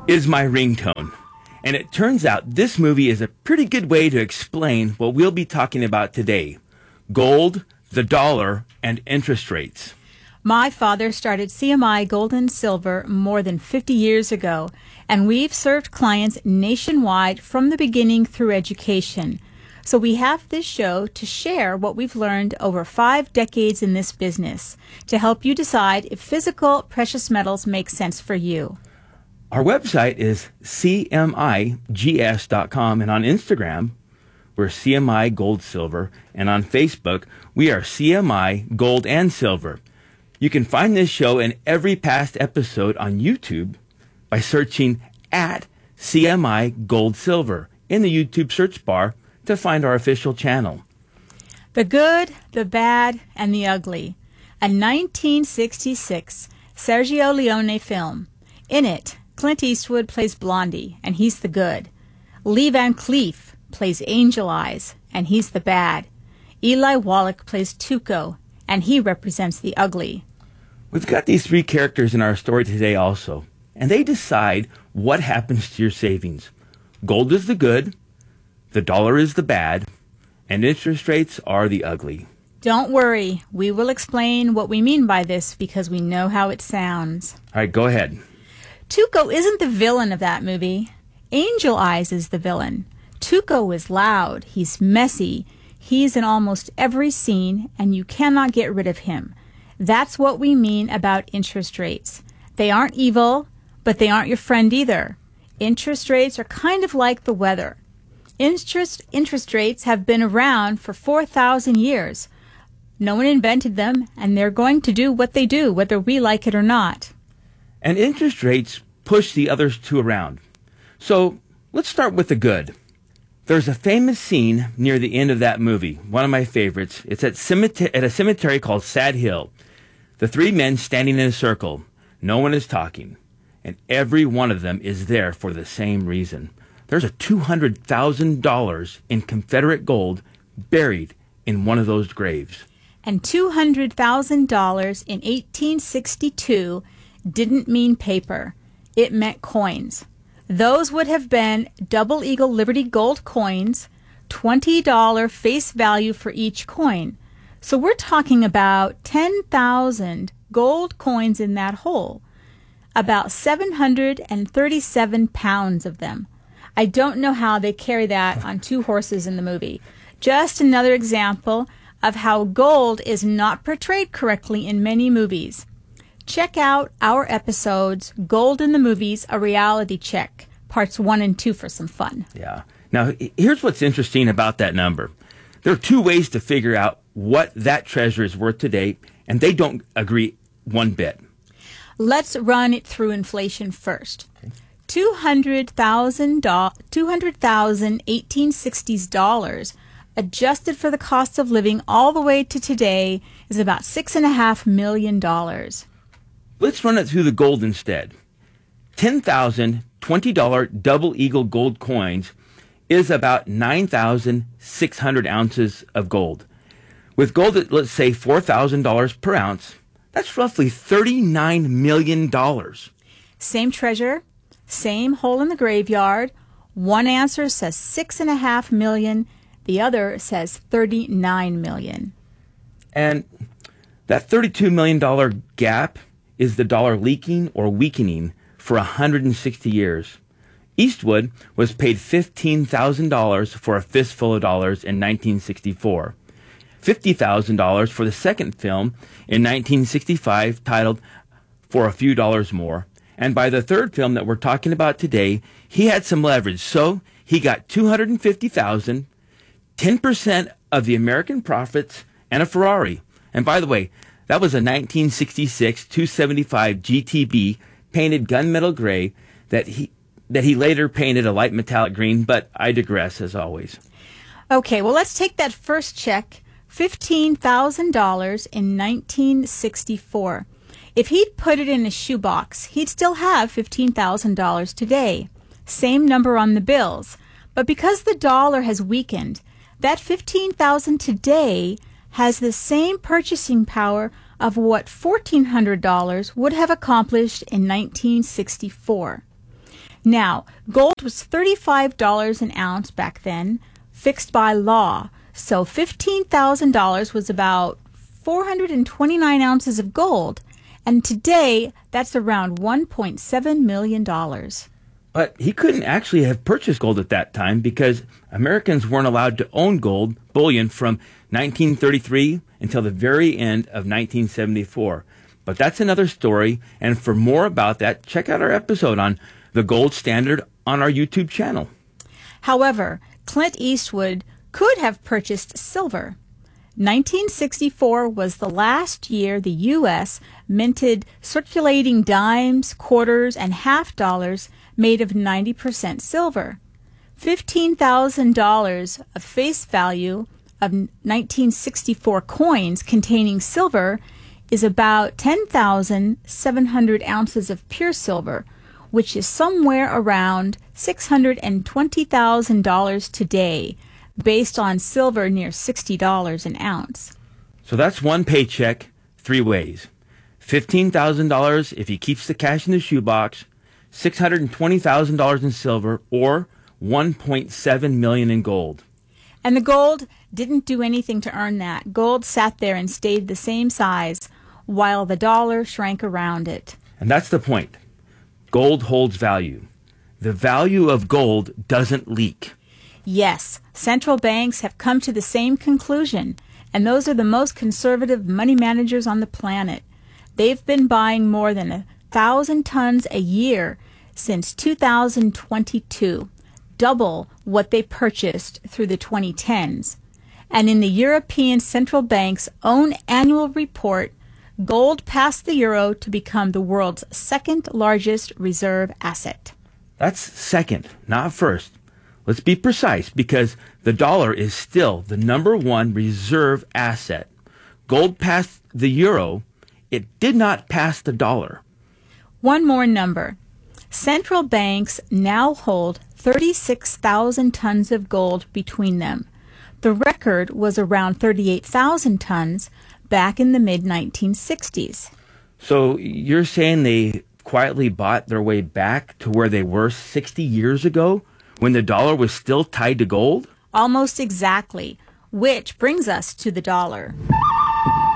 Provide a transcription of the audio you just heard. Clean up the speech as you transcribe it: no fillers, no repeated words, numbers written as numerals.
is my ringtone. And it turns out this movie is a pretty good way to explain what we'll be talking about today: gold, the dollar, and interest rates. My father started CMI Gold and Silver more than 50 years ago, and we've served clients nationwide from the beginning through education. So we have this show to share what we've learned over 5 decades in this business to help you decide if physical precious metals make sense for you. Our website is cmigs.com, and on Instagram, we're CMI Gold Silver, and on Facebook, we are CMI Gold and Silver. You can find this show and every past episode on YouTube by searching at CMI Gold Silver in the YouTube search bar to find our official channel. The Good, the Bad, and the Ugly, a 1966 Sergio Leone film. In it, Clint Eastwood plays Blondie, and he's the good. Lee Van Cleef plays Angel Eyes, and he's the bad. Eli Wallach plays Tuco, and he represents the ugly. We've got these 3 characters in our story today also, and they decide what happens to your savings. Gold is the good, the dollar is the bad, and interest rates are the ugly. Don't worry, we will explain what we mean by this because we know how it sounds. All right, go ahead. Tuco isn't the villain of that movie. Angel Eyes is the villain. Tuco is loud, he's messy, he's in almost every scene, and you cannot get rid of him. That's what we mean about interest rates. They aren't evil, but they aren't your friend either. Interest rates are kind of like the weather. Interest rates have been around for 4,000 years. No one invented them, and they're going to do what they do, whether we like it or not. And interest rates push the other 2 around. So let's start with the good. There's a famous scene near the end of that movie, one of my favorites. It's at a cemetery called Sad Hill. The 3 men standing in a circle. No one is talking. And every one of them is there for the same reason. There's a $200,000 in Confederate gold buried in one of those graves. And $200,000 in 1862 didn't mean paper. It meant coins. Those would have been Double Eagle Liberty Gold coins, $20 face value for each coin. So we're talking about 10,000 gold coins in that hole, about 737 pounds of them. I don't know how they carry that on 2 horses in the movie. Just another example of how gold is not portrayed correctly in many movies. Check out our episodes, Gold in the Movies, A Reality Check, parts 1 and 2 for some fun. Yeah. Now, here's what's interesting about that number. There are 2 ways to figure out what that treasure is worth today, and they don't agree one bit. Let's run it through inflation first. Okay. 200,000 1860s dollars adjusted for the cost of living all the way to today is about $6.5 million. Let's run it through the gold instead. 10,000 $20 Double Eagle gold coins is about 9,600 ounces of gold. With gold at, let's say, $4,000 per ounce, that's roughly $39 million. Same treasure, same hole in the graveyard. One answer says $6.5 million. The other says $39 million. And that $32 million gap is the dollar leaking or weakening for 160 years. Eastwood was paid $15,000 for a fistful of dollars in 1964. $50,000 for the second film in 1965 titled For a Few Dollars More. And by the third film that we're talking about today, he had some leverage. So he got $250,000, 10% of the American profits, and a Ferrari. And by the way, that was a 1966 275 GTB painted gunmetal gray that he later painted a light metallic green, but I digress as always. Okay, well, let's take that first check, $15,000 in 1964. If he'd put it in a shoebox, he'd still have $15,000 today. Same number on the bills. But because the dollar has weakened, that $15,000 today has the same purchasing power of what $1,400 would have accomplished in 1964. Now, gold was $35 an ounce back then, fixed by law. So $15,000 was about 429 ounces of gold. And today, that's around $1.7 million. But he couldn't actually have purchased gold at that time because Americans weren't allowed to own gold bullion from 1933 until the very end of 1974. But that's another story, and for more about that, check out our episode on the gold standard on our YouTube channel. However, Clint Eastwood could have purchased silver. 1964 was the last year the U.S. minted circulating dimes, quarters, and half dollars made of 90% silver. $15,000 of face value of 1964 coins containing silver is about 10,700 ounces of pure silver, which is somewhere around $620,000 today, based on silver near $60 an ounce. So that's one paycheck 3 ways. $15,000 if he keeps the cash in the shoebox, $620,000 in silver, or $1.7 million in gold. And the gold didn't do anything to earn that. Gold sat there and stayed the same size, while the dollar shrank around it. And that's the point. Gold holds value. The value of gold doesn't leak. Yes, central banks have come to the same conclusion, and those are the most conservative money managers on the planet. They've been buying more than 1,000 tons a year since 2022, double what they purchased through the 2010s. And in the European Central Bank's own annual report, gold passed the euro to become the world's second largest reserve asset. That's second, not first. Let's be precise, because the dollar is still the number one reserve asset. Gold passed the euro. It did not pass the dollar. One more number. Central banks now hold 36,000 tons of gold between them. The record was around 38,000 tons back in the mid-1960s. So you're saying they quietly bought their way back to where they were 60 years ago when the dollar was still tied to gold? Almost exactly, which brings us to the dollar.